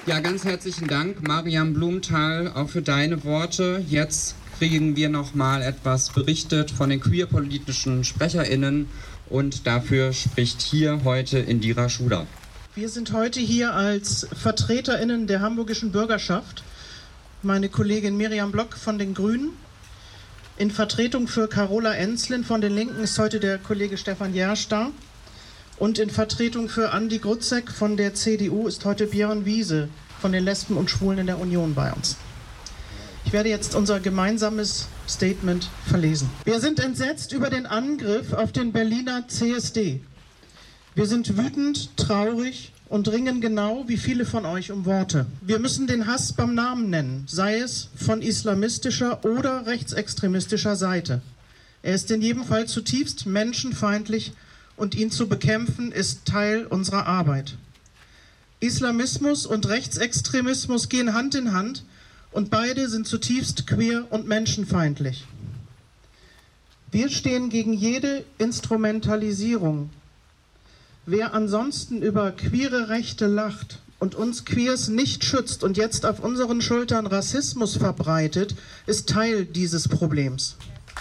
Ja, ganz herzlichen Dank, Mariam Blumenthal, auch für deine Worte. Jetzt kriegen wir nochmal etwas berichtet von den queerpolitischen SprecherInnen und dafür spricht hier heute Indira Schuler. Wir sind heute hier als VertreterInnen der hamburgischen Bürgerschaft. Meine Kollegin Miriam Block von den Grünen. In Vertretung für Carola Enslin von den Linken ist heute der Kollege Stefan Jersch da. Und in Vertretung für Andi Grutzek von der CDU ist heute Björn Wiese von den Lesben und Schwulen in der Union bei uns. Ich werde jetzt unser gemeinsames Statement verlesen. Wir sind entsetzt über den Angriff auf den Berliner CSD. Wir sind wütend, traurig und ringen genau wie viele von euch um Worte. Wir müssen den Hass beim Namen nennen, sei es von islamistischer oder rechtsextremistischer Seite. Er ist in jedem Fall zutiefst menschenfeindlich und ihn zu bekämpfen ist Teil unserer Arbeit. Islamismus und Rechtsextremismus gehen Hand in Hand und beide sind zutiefst queer und menschenfeindlich. Wir stehen gegen jede Instrumentalisierung. Wer ansonsten über queere Rechte lacht und uns Queers nicht schützt und jetzt auf unseren Schultern Rassismus verbreitet, ist Teil dieses Problems.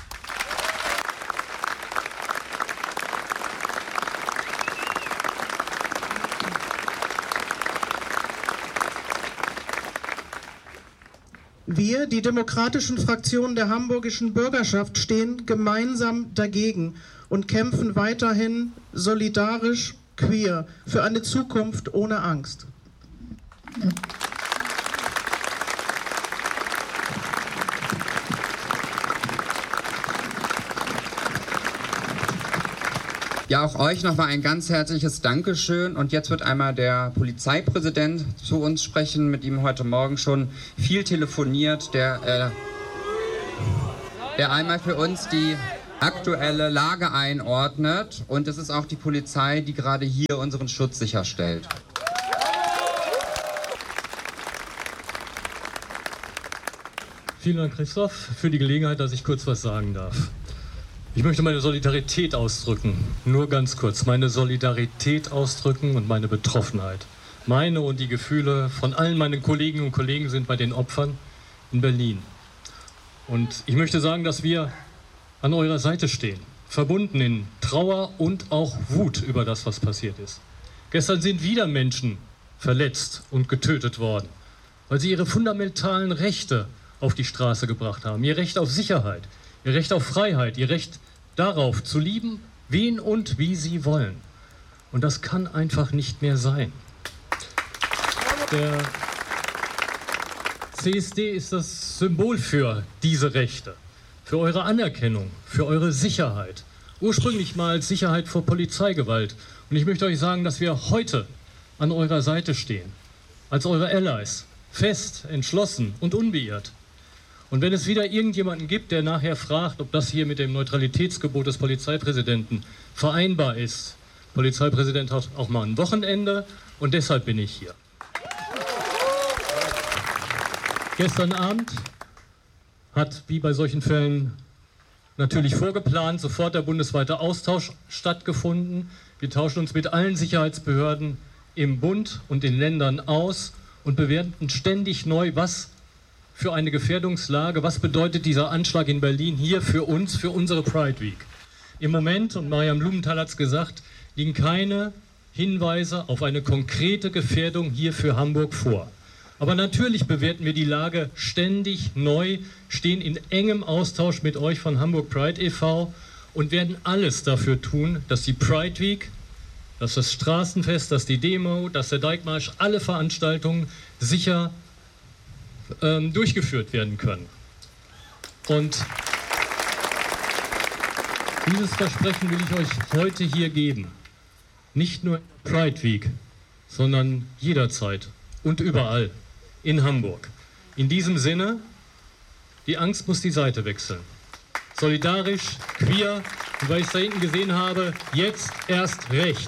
Wir, die demokratischen Fraktionen der hamburgischen Bürgerschaft, stehen gemeinsam dagegen und kämpfen weiterhin solidarisch, queer, für eine Zukunft ohne Angst. Ja, auch euch nochmal ein ganz herzliches Dankeschön. Und jetzt wird einmal der Polizeipräsident zu uns sprechen. Mit ihm heute Morgen schon viel telefoniert, der einmal für uns die aktuelle Lage einordnet. Und es ist auch die Polizei, die gerade hier unseren Schutz sicherstellt. Vielen Dank, Christoph, für die Gelegenheit, dass ich kurz was sagen darf. Ich möchte meine Solidarität ausdrücken, nur ganz kurz, meine Solidarität ausdrücken und meine Betroffenheit. Meine und die Gefühle von allen meinen Kolleginnen und Kollegen sind bei den Opfern in Berlin. Und ich möchte sagen, dass wir an eurer Seite stehen, verbunden in Trauer und auch Wut über das, was passiert ist. Gestern sind wieder Menschen verletzt und getötet worden, weil sie ihre fundamentalen Rechte auf die Straße gebracht haben, ihr Recht auf Sicherheit, ihr Recht auf Freiheit, ihr Recht darauf zu lieben, wen und wie sie wollen. Und das kann einfach nicht mehr sein. Der CSD ist das Symbol für diese Rechte, für eure Anerkennung, für eure Sicherheit. Ursprünglich mal als Sicherheit vor Polizeigewalt. Und ich möchte euch sagen, dass wir heute an eurer Seite stehen, als eure Allies, fest, entschlossen und unbeirrt. Und wenn es wieder irgendjemanden gibt, der nachher fragt, ob das hier mit dem Neutralitätsgebot des Polizeipräsidenten vereinbar ist, der Polizeipräsident hat auch mal ein Wochenende und deshalb bin ich hier. Gestern Abend hat, wie bei solchen Fällen natürlich vorgeplant, sofort der bundesweite Austausch stattgefunden. Wir tauschen uns mit allen Sicherheitsbehörden im Bund und den Ländern aus und bewerten ständig neu, was für eine Gefährdungslage, was bedeutet dieser Anschlag in Berlin hier für uns, für unsere Pride Week. Im Moment, und Mariam Blumenthal hat es gesagt, liegen keine Hinweise auf eine konkrete Gefährdung hier für Hamburg vor. Aber natürlich bewerten wir die Lage ständig neu, stehen in engem Austausch mit euch von Hamburg Pride e.V. und werden alles dafür tun, dass die Pride Week, dass das Straßenfest, dass die Demo, dass der Dijkmarsch, alle Veranstaltungen sicher durchgeführt werden können. Und dieses Versprechen will ich euch heute hier geben. Nicht nur Pride Week, sondern jederzeit und überall in Hamburg. In diesem Sinne, die Angst muss die Seite wechseln. Solidarisch, queer und weil ich es da hinten gesehen habe, jetzt erst recht.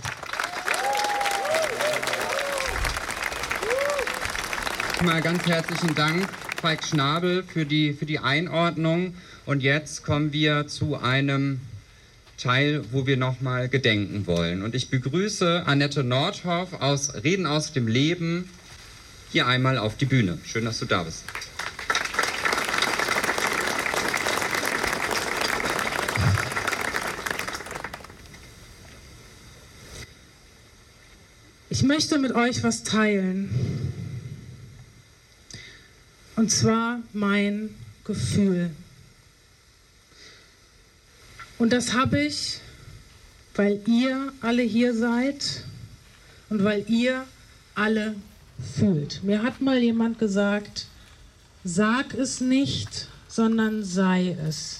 Mal ganz herzlichen Dank, Falk Schnabel, für die Einordnung. Und jetzt kommen wir zu einem Teil, wo wir nochmal gedenken wollen. Und ich begrüße Annette Nordhoff aus Reden aus dem Leben hier einmal auf die Bühne. Schön, dass du da bist. Ich möchte mit euch was teilen. Und zwar mein Gefühl. Und das habe ich, weil ihr alle hier seid und weil ihr alle fühlt. Mir hat mal jemand gesagt, sag es nicht, sondern sei es.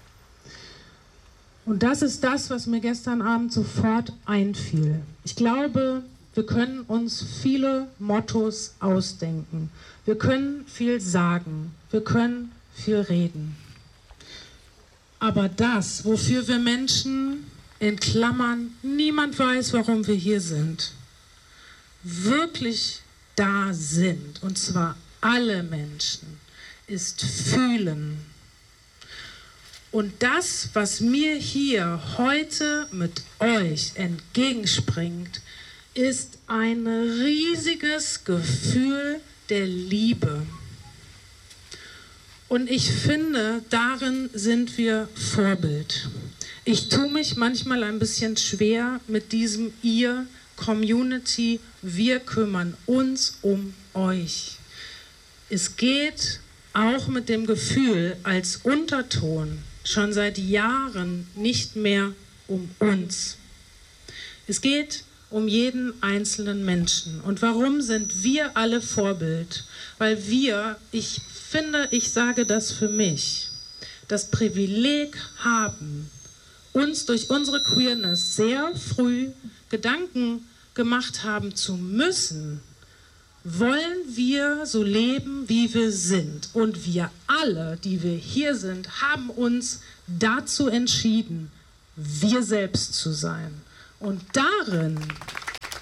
Und das ist das, was mir gestern Abend sofort einfiel. Ich glaube, wir können uns viele Mottos ausdenken. Wir können viel sagen. Wir können viel reden. Aber das, wofür wir Menschen, in Klammern, niemand weiß, warum wir hier sind, wirklich da sind, und zwar alle Menschen, ist fühlen. Und das, was mir hier heute mit euch entgegenspringt, ist ein riesiges Gefühl der Liebe. Und ich finde, darin sind wir Vorbild. Ich tue mich manchmal ein bisschen schwer mit diesem ihr, Community, wir kümmern uns um euch. Es geht auch mit dem Gefühl als Unterton schon seit Jahren nicht mehr um uns. Es geht um jeden einzelnen Menschen. Und warum sind wir alle Vorbild? Weil wir, ich finde, ich sage das für mich, das Privileg haben, uns durch unsere Queerness sehr früh Gedanken gemacht haben zu müssen, wollen wir so leben, wie wir sind. Und wir alle, die wir hier sind, haben uns dazu entschieden, wir selbst zu sein. Und darin